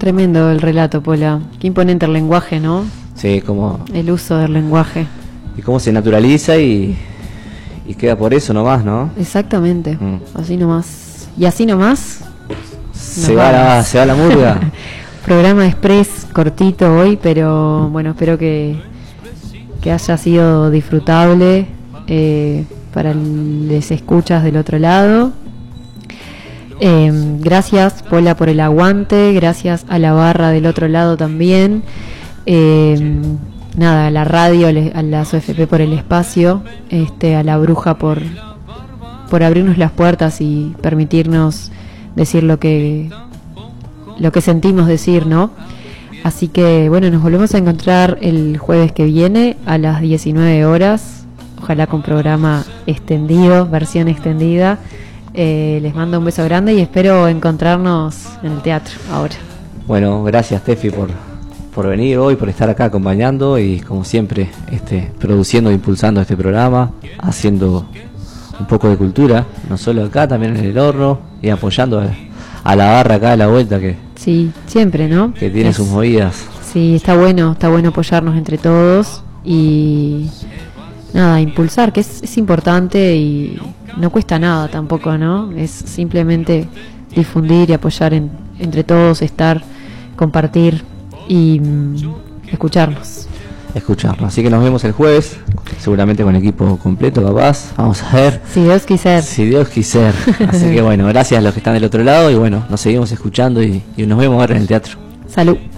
tremendo el relato, Pola. Qué imponente el lenguaje, ¿no? Sí, como... El uso del lenguaje. Y cómo se naturaliza y queda por eso nomás, ¿no? Exactamente, así nomás. Y así nomás... Se va la murga. Programa express cortito hoy, pero bueno, espero que haya sido disfrutable para les escuchas del otro lado. Gracias, Pola, por el aguante, gracias a la barra del otro lado también, nada, a la radio, a la SOFP por el espacio, a la bruja por abrirnos las puertas y permitirnos decir lo que sentimos decir, ¿no? Así que bueno, nos volvemos a encontrar el jueves que viene a las 19 horas, ojalá con programa extendido, versión extendida. Les mando un beso grande y espero encontrarnos en el teatro ahora. Bueno, gracias, Tefi, por venir hoy, por estar acá acompañando y como siempre produciendo e impulsando este programa, haciendo un poco de cultura, no solo acá, también en el horno, y apoyando a la barra acá a la vuelta que sí, siempre, ¿no? Que tiene sus movidas. Sí, está bueno apoyarnos entre todos y nada, impulsar, que es importante y no cuesta nada tampoco, ¿no? Es simplemente difundir y apoyar entre todos, estar, compartir y escucharnos. Así que nos vemos el jueves, seguramente con equipo completo, capaz. Vamos a ver. Si Dios quiser. Así que bueno, gracias a los que están del otro lado y bueno, nos seguimos escuchando y nos vemos ahora en el teatro. Salud.